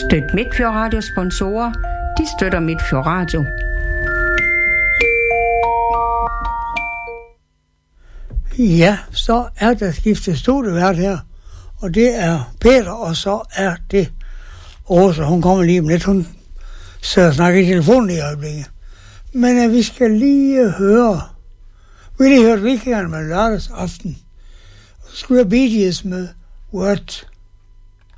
Støt Midtfjord Radio sponsorer. De støtter Midtfjord Radio. Ja, så er der skiftet studievært her. Og det er Peter, og så er det Åsa. Hun kommer lige om lidt. Hun sidder og snakker i telefonen i øjeblikket. Men vi skal lige høre. Vi lige hørte Vikingerne med lørdagsaften. Så skulle jeg Bee Gees med What